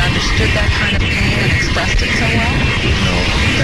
understood that kind of pain and expressed it so well? No.